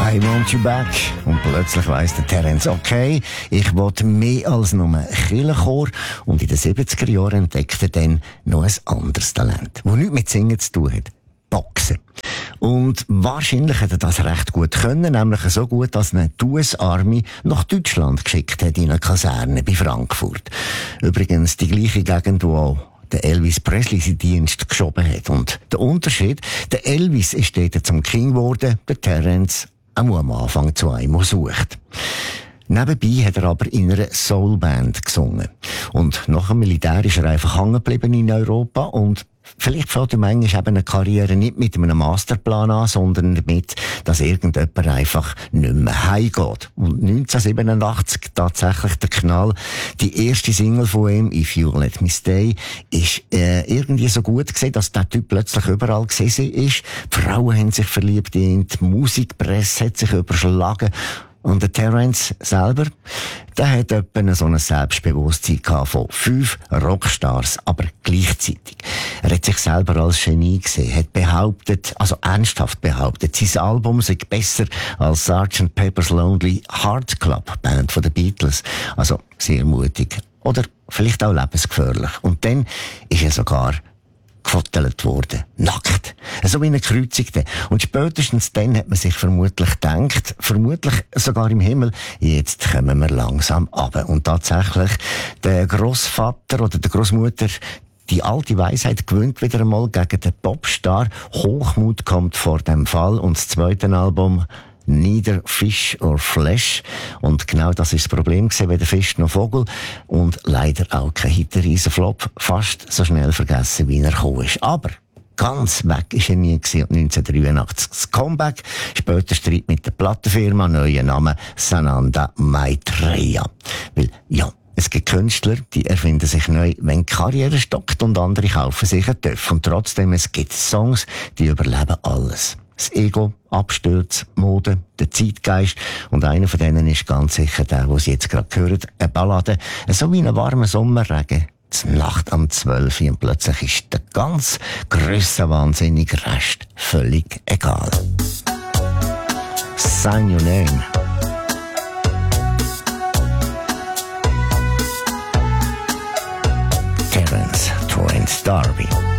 I want you back. Und plötzlich weiss der Terence, okay, ich will mehr als nur Kirchenchor. Und in den 70er Jahren entdeckte er dann noch ein anderes Talent, das nichts mit Singen zu tun hat. Boxen. Und wahrscheinlich hat er das recht gut können, nämlich so gut, dass er die US-Army nach Deutschland geschickt hat, in eine Kaserne bei Frankfurt. Übrigens die gleiche Gegend, wo auch der Elvis Presley seinen Dienst geschoben hat. Und der Unterschied, der Elvis ist dort zum King geworden, der Terence am Anfang zu einem sucht. Nebenbei hat er aber in einer Soulband gesungen. Und nach dem Militär ist er einfach hängen geblieben in Europa und vielleicht fängt ihm manchmal eben eine Karriere nicht mit einem Masterplan an, sondern damit, dass irgendjemand einfach nicht mehr heimgeht. Und 1987 tatsächlich der Knall. Die erste Single von ihm, If You Let Me Stay, ist irgendwie so gut gewesen, dass der Typ plötzlich überall gewesen ist. Die Frauen haben sich verliebt in ihn, die Musikpresse hat sich überschlagen. Und der Terence selber, der hat etwa so ein Selbstbewusstsein gehabt von 5 Rockstars, aber gleichzeitig. Er hat sich selber als Genie gesehen, hat behauptet, also ernsthaft behauptet, sein Album sei besser als Sgt. Pepper's Lonely Hearts Club Band von den Beatles. Also sehr mutig. Oder vielleicht auch lebensgefährlich. Und dann ist er sogar gefottelt worden. Nackt. So wie eine Kreuzigte. Und spätestens dann hat man sich vermutlich gedacht, vermutlich sogar im Himmel, jetzt kommen wir langsam runter. Und tatsächlich, der Grossvater oder der Grossmutter, die alte Weisheit gewinnt wieder einmal gegen den Popstar. Hochmut kommt vor dem Fall. Und das zweite Album, Neither Fish or Flesh. Und genau das ist das Problem gewesen, weder Fisch noch Vogel. Und leider auch kein riesen Flop. Fast so schnell vergessen, wie er gekommen ist. Aber ganz weg ist er nie gewesen. 1983 das Comeback. Später Streit mit der Plattenfirma. Neuer Name Sananda Maitreya. Weil, ja, es gibt Künstler, die erfinden sich neu, wenn die Karriere stockt, und andere kaufen sich einen Töff. Und trotzdem, es gibt Songs, die überleben alles. Das Ego, Abstürze, Mode, der Zeitgeist. Und einer von denen ist ganz sicher der, den Sie jetzt gerade hören. Eine Ballade, so wie ein warmer Sommerregen. Die Nacht am 12 Uhr und plötzlich ist der ganz grössenwahnsinnige Rest völlig egal. Sign your name. Terence D'Arby.